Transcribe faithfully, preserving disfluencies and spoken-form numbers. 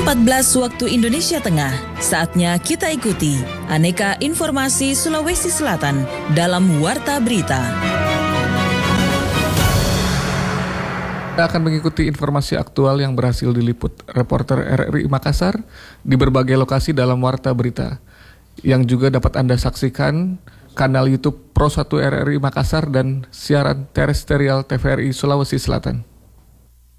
empat belas waktu Indonesia Tengah, saatnya kita ikuti aneka informasi Sulawesi Selatan dalam Warta Berita. Kita akan mengikuti informasi aktual yang berhasil diliput reporter R R I Makassar di berbagai lokasi dalam Warta Berita, yang juga dapat Anda saksikan kanal YouTube Pro satu R R I Makassar dan siaran terestrial T V R I Sulawesi Selatan.